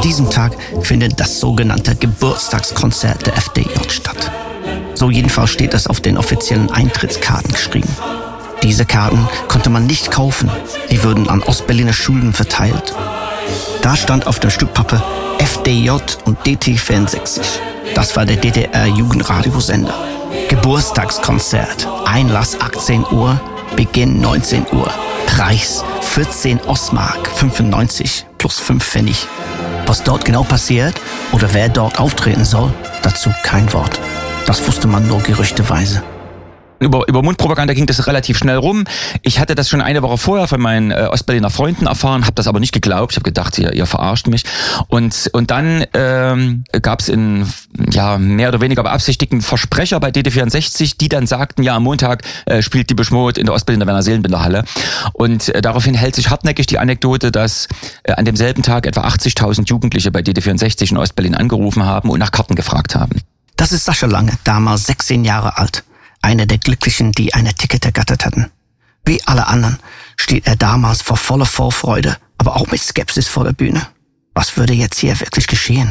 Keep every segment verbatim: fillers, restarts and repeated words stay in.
diesem Tag findet das sogenannte Geburtstagskonzert der F D J statt. So jedenfalls steht es auf den offiziellen Eintrittskarten geschrieben. Diese Karten konnte man nicht kaufen, die würden an Ostberliner Schulen verteilt. Da stand auf dem Stück Pappe F D J und D T vierundsechzig. Das war der D D R-Jugendradiosender. Geburtstagskonzert, Einlass achtzehn Uhr, Beginn neunzehn Uhr. Preis vierzehn Ostmark fünfundneunzig plus fünf Pfennig. Was dort genau passiert oder wer dort auftreten soll, dazu kein Wort. Das wusste man nur gerüchteweise. Über, über Mundpropaganda ging das relativ schnell rum. Ich hatte das schon eine Woche vorher von meinen äh, Ostberliner Freunden erfahren, habe das aber nicht geglaubt. Ich habe gedacht, ihr, ihr verarscht mich. Und und dann ähm, gab es in ja mehr oder weniger beabsichtigten Versprecher bei D T vierundsechzig, die dann sagten, ja am Montag äh, spielt Depeche Mode in der Ostberliner Werner Seelenbinder Halle. Und äh, daraufhin hält sich hartnäckig die Anekdote, dass äh, an demselben Tag etwa achtzigtausend Jugendliche bei D T vierundsechzig in Ostberlin angerufen haben und nach Karten gefragt haben. Das ist Sascha Lange, damals sechzehn Jahre alt. Einer der Glücklichen, die eine Ticket ergattert hatten. Wie alle anderen steht er damals vor voller Vorfreude, aber auch mit Skepsis vor der Bühne. Was würde jetzt hier wirklich geschehen?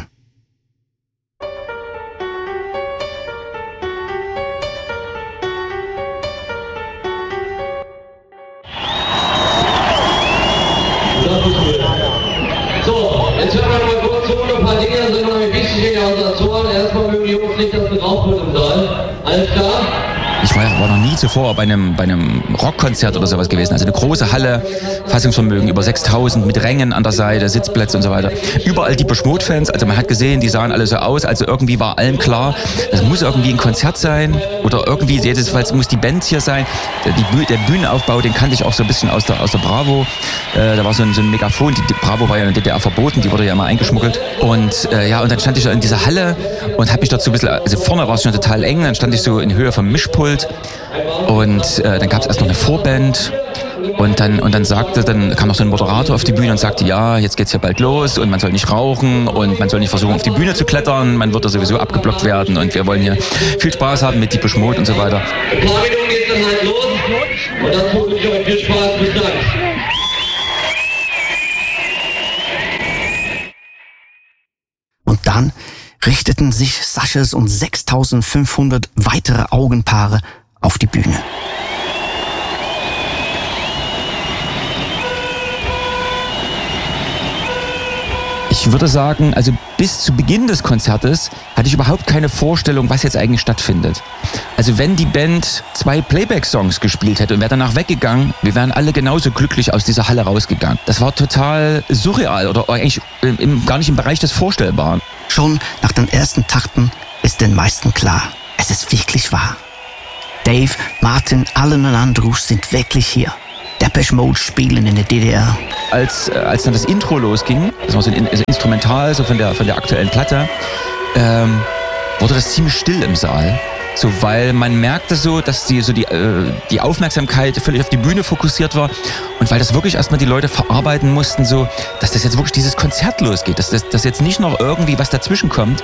So, jetzt hören wir mal kurz zu, ein paar Dinge sind noch ein bisschen in der Organisation. Erstmal mögen die Jungs nicht, dass wir draufput im Saal. Alles klar? Ich war, war noch nie zuvor bei einem, bei einem Rockkonzert oder sowas gewesen. Also eine große Halle, Fassungsvermögen über sechstausend mit Rängen an der Seite, Sitzplätze und so weiter. Überall die Depeche Mode Fans, also man hat gesehen, die sahen alle so aus, also irgendwie war allen klar, das muss irgendwie ein Konzert sein oder irgendwie, jedenfalls muss die Band hier sein. Die, der Bühnenaufbau, den kannte ich auch so ein bisschen aus der, aus der Bravo. Äh, da war so ein, so ein Megafon, die, die Bravo war ja in der D D R verboten, die wurde ja immer eingeschmuggelt. Und äh, ja, und dann stand ich da in dieser Halle und habe mich dort so ein bisschen, also vorne war es schon total eng, dann stand ich so in Höhe vom Mischpult. Und äh, dann gab es erst noch eine Vorband und dann und dann sagte, dann kam noch so ein Moderator auf die Bühne und sagte, ja, jetzt geht's ja bald los und man soll nicht rauchen und man soll nicht versuchen, auf die Bühne zu klettern, man wird da sowieso abgeblockt werden und wir wollen hier viel Spaß haben mit Depeche Mode und so weiter. Ein paar Minuten geht's dann halt los und dazu wünsche ich euch viel Spaß. Bis dann. Und dann richteten sich Saschas und sechstausendfünfhundert weitere Augenpaare auf die Bühne. Ich würde sagen, also bis zu Beginn des Konzertes hatte ich überhaupt keine Vorstellung, was jetzt eigentlich stattfindet. Also wenn die Band zwei Playback-Songs gespielt hätte und wäre danach weggegangen, wir wären alle genauso glücklich aus dieser Halle rausgegangen. Das war total surreal oder eigentlich im, gar nicht im Bereich des Vorstellbaren. Schon nach den ersten Takten ist den meisten klar, es ist wirklich wahr. Dave, Martin, Alan und Andrews sind wirklich hier. Depeche Mode spielen in der D D R. Als, äh, als dann das Intro losging, das war so ein also Instrumental so von der, von der aktuellen Platte, ähm, wurde das ziemlich still im Saal. So, weil man merkte so, dass die, so die, äh, die Aufmerksamkeit völlig auf die Bühne fokussiert war und weil das wirklich erstmal die Leute verarbeiten mussten, so, dass das jetzt wirklich dieses Konzert losgeht, dass, das, dass jetzt nicht noch irgendwie was dazwischen kommt.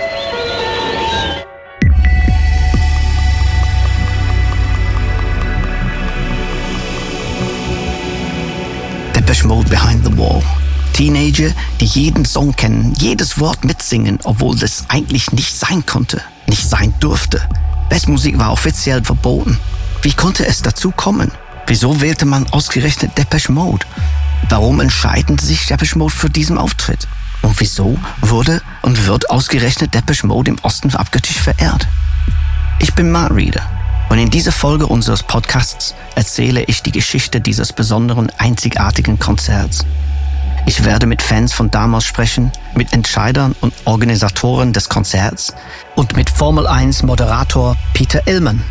Depeche Mode Behind the Wall. Teenager, die jeden Song kennen, jedes Wort mitsingen, obwohl das eigentlich nicht sein konnte, nicht sein durfte. Bestmusik war offiziell verboten. Wie konnte es dazu kommen? Wieso wählte man ausgerechnet Depeche Mode? Warum entscheiden sich Depeche Mode für diesen Auftritt? Und wieso wurde und wird ausgerechnet Depeche Mode im Osten abgöttisch verehrt? Ich bin Mark Reeder. Und in dieser Folge unseres Podcasts erzähle ich die Geschichte dieses besonderen, einzigartigen Konzerts. Ich werde mit Fans von damals sprechen, mit Entscheidern und Organisatoren des Konzerts und mit Formel eins Moderator Peter Illman.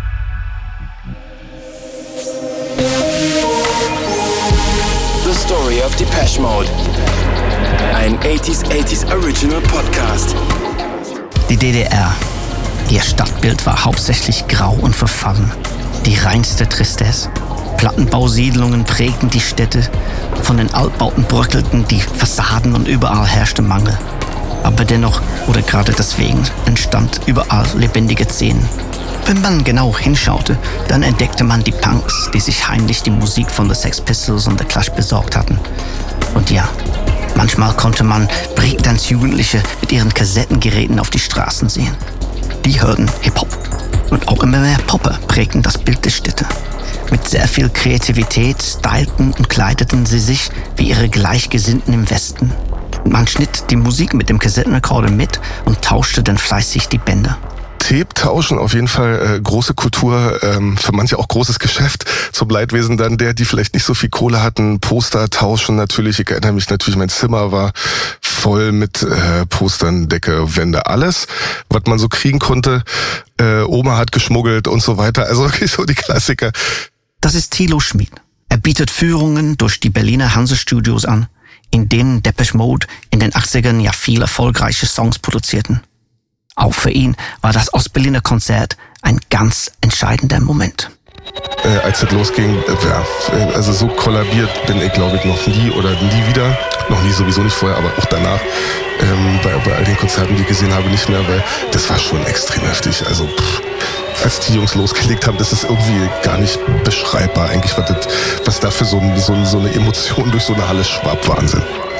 The Story of Depeche Mode. Ein achtziger achtziger Original Podcast. Die D D R. Ihr Stadtbild war hauptsächlich grau und verfallen. Die reinste Tristesse. Plattenbausiedlungen prägten die Städte. Von den Altbauten bröckelten die Fassaden und überall herrschte Mangel. Aber dennoch, oder gerade deswegen, entstand überall lebendige Szenen. Wenn man genau hinschaute, dann entdeckte man die Punks, die sich heimlich die Musik von The Sex Pistols und The Clash besorgt hatten. Und ja, Manchmal konnte man Breakdance-Jugendliche mit ihren Kassettengeräten auf die Straßen sehen. Die hörten Hip-Hop. Und auch immer mehr Popper prägten das Bild der Städte. Mit sehr viel Kreativität stylten und kleideten sie sich wie ihre Gleichgesinnten im Westen. Und man schnitt die Musik mit dem Kassettenrekorder mit und tauschte dann fleißig die Bänder. Tape tauschen, auf jeden Fall äh, große Kultur, ähm, für manche auch großes Geschäft. Zum Leidwesen dann der, die vielleicht nicht so viel Kohle hatten. Poster tauschen natürlich. Ich erinnere mich natürlich, mein Zimmer war voll mit äh, Postern, Decke, Wände, alles, was man so kriegen konnte. Äh, Oma hat geschmuggelt und so weiter. Also wirklich so die Klassiker. Das ist Thilo Schmid. Er bietet Führungen durch die Berliner Hanse-Studios an, in denen Depeche Mode in den achtzigern ja viel erfolgreiche Songs produzierten. Auch für ihn war das Ostberliner Konzert ein ganz entscheidender Moment. Äh, als es losging, äh, ja, also so kollabiert bin ich, glaube ich, noch nie oder nie wieder. Noch nie, sowieso nicht vorher, aber auch danach. Ähm, bei, bei all den Konzerten, die ich gesehen habe, nicht mehr, weil das war schon extrem heftig. Also pff, als die Jungs losgelegt haben, das ist irgendwie gar nicht beschreibbar eigentlich, was, das, was da für so, so, so eine Emotion durch so eine Halle schwappt. Wahnsinn.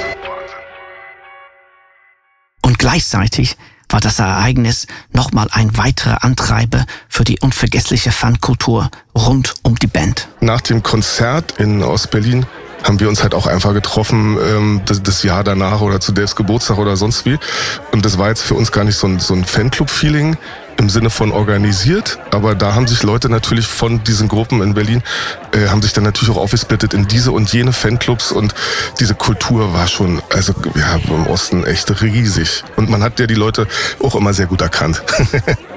Und gleichzeitig war das Ereignis nochmal ein weiterer Antreiber für die unvergessliche Fankultur rund um die Band. Nach dem Konzert in Ostberlin haben wir uns halt auch einfach getroffen, ähm, das, das Jahr danach oder zu Daves Geburtstag oder sonst wie. Und das war jetzt für uns gar nicht so ein, so ein Fanclub-Feeling im Sinne von organisiert, aber da haben sich Leute natürlich von diesen Gruppen in Berlin, äh, haben sich dann natürlich auch aufgesplittet in diese und jene Fanclubs und diese Kultur war schon, also ja, im Osten echt riesig. Und man hat ja die Leute auch immer sehr gut erkannt.